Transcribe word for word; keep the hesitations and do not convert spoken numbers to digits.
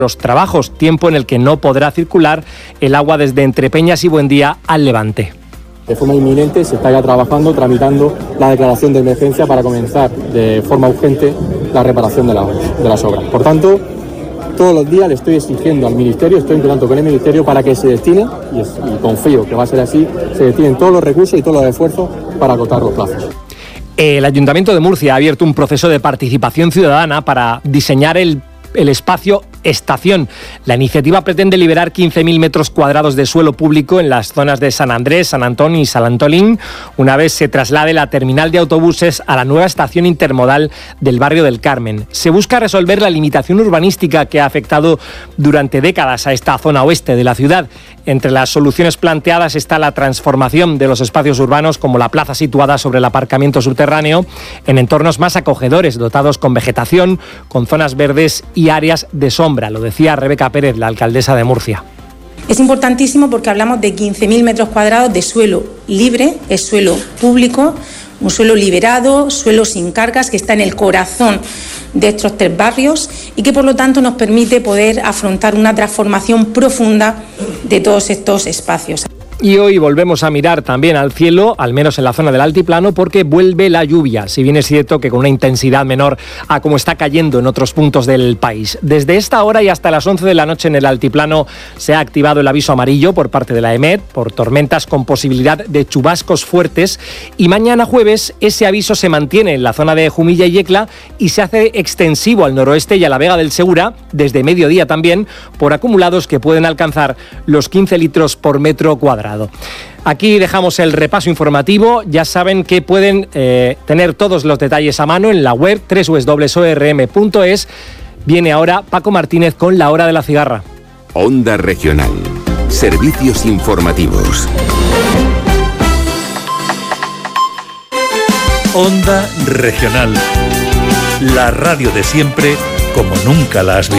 los trabajos, tiempo en el que no podrá circular el agua desde Entrepeñas y Buendía al Levante. De forma inminente se está ya trabajando, tramitando la declaración de emergencia para comenzar de forma urgente la reparación de, la, de las obras. Por tanto, todos los días le estoy exigiendo al Ministerio, estoy intentando con el Ministerio para que se destine, y, es, y confío que va a ser así, se destinen todos los recursos y todos los esfuerzos para acotar los plazos. El Ayuntamiento de Murcia ha abierto un proceso de participación ciudadana para diseñar el el espacio Estación. La iniciativa pretende liberar quince mil metros cuadrados de suelo público en las zonas de San Andrés, San Antón y San Antolín, una vez se traslade la terminal de autobuses a la nueva estación intermodal del barrio del Carmen. Se busca resolver la limitación urbanística que ha afectado durante décadas a esta zona oeste de la ciudad. Entre las soluciones planteadas está la transformación de los espacios urbanos, como la plaza situada sobre el aparcamiento subterráneo, en entornos más acogedores, dotados con vegetación, con zonas verdes y áreas de sombra. Lo decía Rebeca Pérez, la alcaldesa de Murcia. Es importantísimo porque hablamos de quince mil metros cuadrados de suelo libre, es suelo público, un suelo liberado, suelo sin cargas, que está en el corazón de estos tres barrios y que por lo tanto nos permite poder afrontar una transformación profunda de todos estos espacios. Y hoy volvemos a mirar también al cielo, al menos en la zona del altiplano, porque vuelve la lluvia, si bien es cierto que con una intensidad menor a como está cayendo en otros puntos del país. Desde esta hora y hasta las once de la noche en el altiplano se ha activado el aviso amarillo por parte de la EMET por tormentas con posibilidad de chubascos fuertes, y mañana jueves ese aviso se mantiene en la zona de Jumilla y Yecla y se hace extensivo al noroeste y a la Vega del Segura desde mediodía también, por acumulados que pueden alcanzar los quince litros por metro cuadrado. Aquí dejamos el repaso informativo. Ya saben que pueden eh, tener todos los detalles a mano en la web doble u doble u doble u punto o r m punto es. Viene ahora Paco Martínez con la hora de la cigarra. Onda Regional. Servicios informativos. Onda Regional. La radio de siempre como nunca la has visto.